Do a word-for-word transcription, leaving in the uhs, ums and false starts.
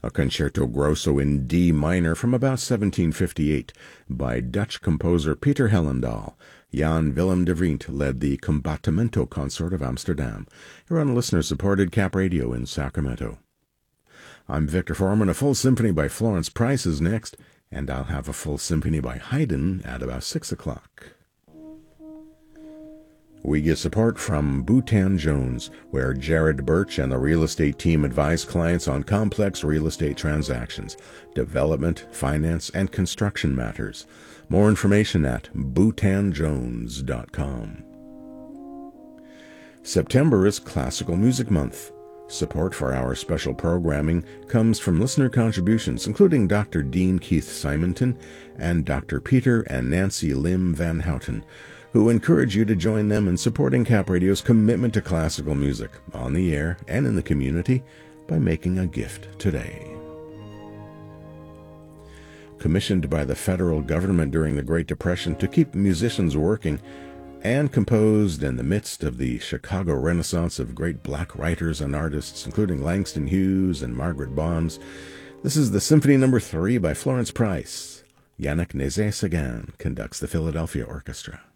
a concerto grosso in D minor from about seventeen fifty-eight by Dutch composer Peter Hellendaal. Jan Willem de Vriend led the Combattimento Consort of Amsterdam. You're on listener-supported Cap Radio in Sacramento. I'm Victor Foreman. A full symphony by Florence Price is next, and I'll have a full symphony by Haydn at about six o'clock. We get support from Bhutan Jones, where Jared Birch and the real estate team advise clients on complex real estate transactions, development, finance, and construction matters. More information at bhutan jones dot com. September is Classical Music Month. Support for our special programming comes from listener contributions, including Doctor Dean Keith Simonton and Doctor Peter and Nancy Lim Van Houten, who encourage you to join them in supporting Cap Radio's commitment to classical music on the air and in the community by making a gift today. Commissioned by the federal government during the Great Depression to keep musicians working, and composed in the midst of the Chicago Renaissance of great black writers and artists, including Langston Hughes and Margaret Bonds, this is the Symphony Number Three by Florence Price. Yannick Nézet-Séguin conducts the Philadelphia Orchestra.